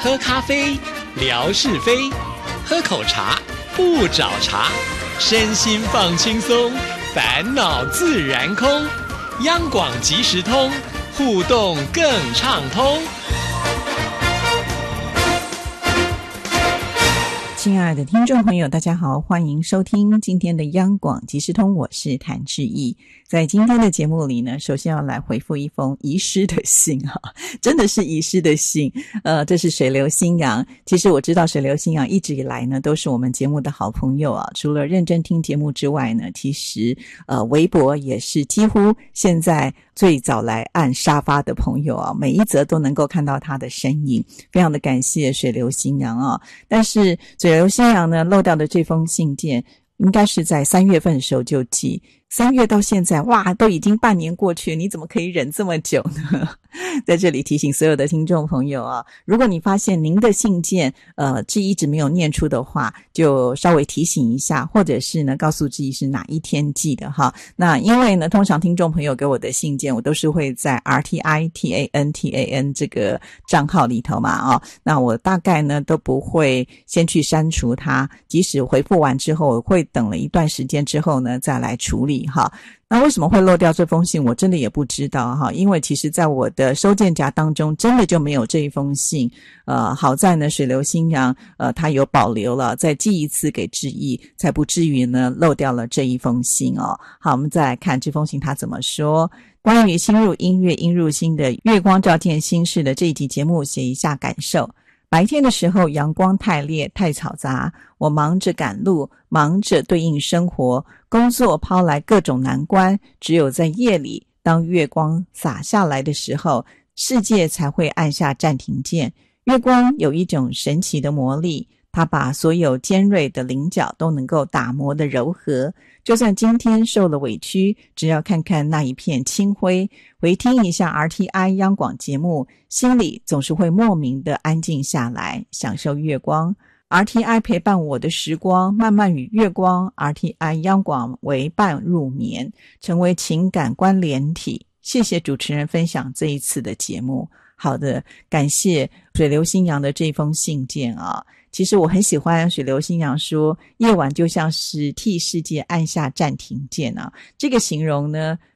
喝咖啡，聊是非；喝口茶，不找茬。身心放轻松，烦恼自然空。央广即时通，互动更畅通。 亲爱的听众朋友，大家好，欢迎收听今天的央广即时通，我是谭志毅。在今天的节目里呢，首先要来回复一封遗失的信真的是遗失的信。这是水流新阳。其实我知道水流新阳一直以来呢都是我们节目的好朋友啊，除了认真听节目之外呢，其实微博也是几乎现在最早来按沙发的朋友啊，每一则都能够看到他的身影，非常的感谢水流新阳啊。但是水流新阳呢漏掉的这封信件应该是在3月份的时候就寄，3月到现在，哇，都已经半年过去，你怎么可以忍这么久呢？在这里提醒所有的听众朋友啊，如果你发现您的信件志一直没有念出的话，就稍微提醒一下，或者是呢告诉志一是哪一天寄的哈。那因为呢通常听众朋友给我的信件，我都是会在 RTITANTAN 这个账号里头嘛那我大概呢都不会先去删除它，即使回复完之后，我会等了一段时间之后呢再来处理哈。那为什么会漏掉这封信，我真的也不知道哈，因为其实在我的收件夹当中真的就没有这一封信。好在呢水流新阳他有保留了，再寄一次给志毅，才不至于呢漏掉了这一封信哦。好，我们再来看这封信他怎么说。关于心入音乐音入心的月光照见心事的这一集节目，写一下感受。白天的时候阳光太烈太嘈杂，我忙着赶路，忙着对应生活，工作抛来各种难关，只有在夜里，当月光洒下来的时候，世界才会按下暂停键。月光有一种神奇的魔力，它把所有尖锐的棱角都能够打磨的柔和，就算今天受了委屈，只要看看那一片清辉，回听一下 RTI 央广节目，心里总是会莫名的安静下来，享受月光。RTI 陪伴我的时光，慢慢与月光 RTI 央广为伴入眠，成为情感关联体。谢谢主持人分享这一次的节目。好的，感谢水流新阳的这封信件啊。其实我很喜欢水流新阳说夜晚就像是替世界按下暂停键啊，这个形容呢